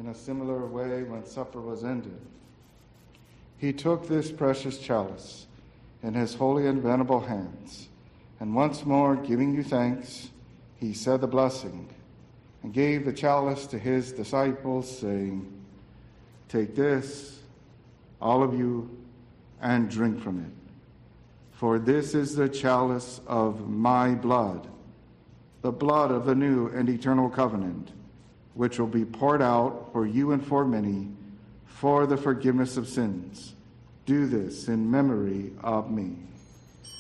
In a similar way, when supper was ended, he took this precious chalice in his holy and venerable hands, and once more giving you thanks, he said the blessing, and gave the chalice to his disciples, saying, "Take this, all of you, and drink from it. For this is the chalice of my blood, the blood of the new and eternal covenant, which will be poured out for you and for many for the forgiveness of sins. Do this in memory of me."